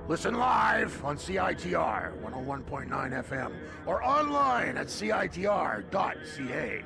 Listen live on CITR 101.9 FM or online at CITR.ca.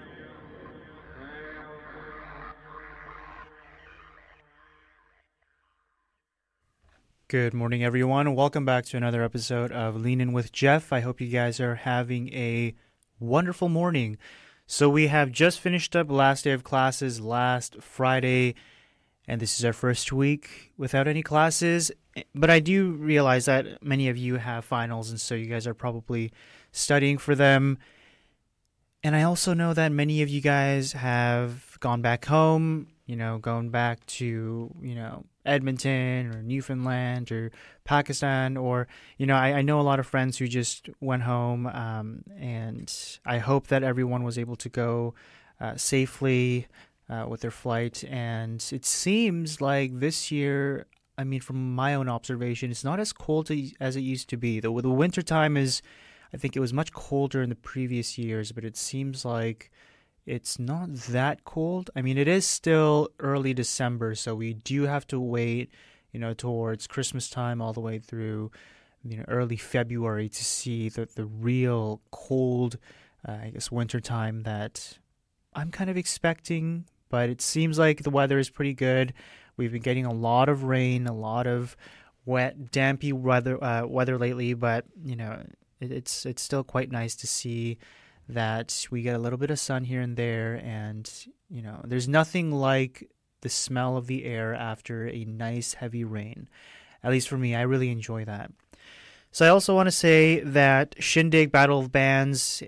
Good morning, everyone. Welcome back to another episode of Lean In with Jeff. I hope you guys are having a wonderful morning. So we have just finished up last day of classes last Friday, and this is our first week without any classes. But I do realize that many of you have finals, and so you guys are probably studying for them. And I also know that many of you guys have gone back home, going back to, Edmonton or Newfoundland or Pakistan, or, I know a lot of friends who just went home, and I hope that everyone was able to go safely with their flight. And it seems like this year, from my own observation, it's not as cold as it used to be. The winter time I think it was much colder in the previous years, but it seems like it's not that cold. It is still early December, so we do have to wait, towards Christmas time all the way through, early February to see the real cold, winter time that I'm kind of expecting. But it seems like the weather is pretty good. We've been getting a lot of rain, a lot of wet, dampy weather lately, but, it's still quite nice to see that we get a little bit of sun here and there, and there's nothing like the smell of the air after a nice heavy rain. At least for me, I really enjoy that. So I also want to say that Shindig Battle of Bands,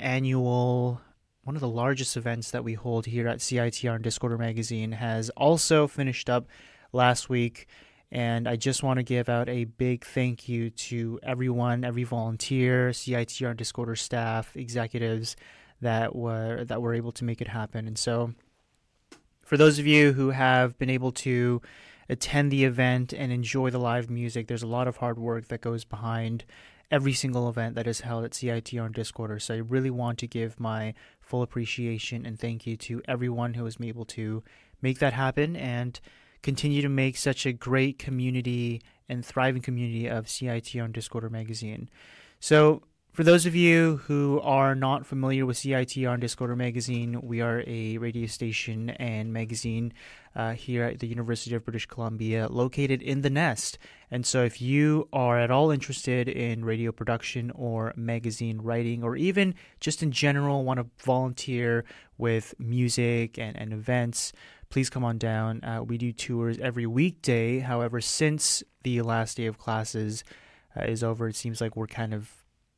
one of the largest events that we hold here at CITR and Discorder Magazine, has also finished up last week. And I just want to give out a big thank you to everyone, every volunteer, CITR and Discorder staff, executives that were able to make it happen. And so for those of you who have been able to attend the event and enjoy the live music, there's a lot of hard work that goes behind every single event that is held at CITR and Discorder. So I really want to give my full appreciation and thank you to everyone who was able to make that happen and continue to make such a great community and thriving community of CITR and Discorder Magazine. So for those of you who are not familiar with CITR and Discorder Magazine, we are a radio station and magazine here at the University of British Columbia, located in the Nest. And so if you are at all interested in radio production or magazine writing, or even just in general want to volunteer with music and events, please come on down. We do tours every weekday. However, since the last day of classes is over, it seems like we're kind of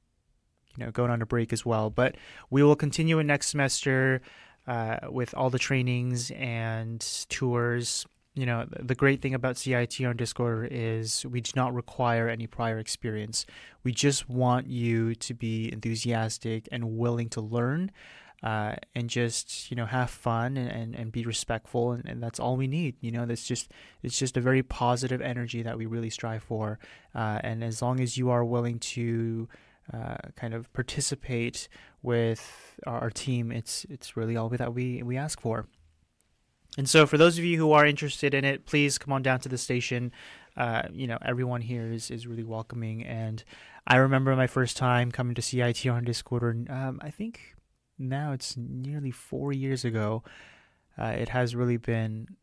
going on a break as well. But we will continue in next semester with all the trainings and tours. The great thing about CITR and Discorder is we do not require any prior experience. We just want you to be enthusiastic and willing to learn. And just have fun and be respectful, and that's all we need. It's just a very positive energy that we really strive for, and as long as you are willing to kind of participate with our team, it's really all that we ask for. And so for those of you who are interested in it, please come on down to the station. Everyone here is really welcoming, and I remember my first time coming to CITR and Discorder. I think now it's nearly 4 years ago. It has really been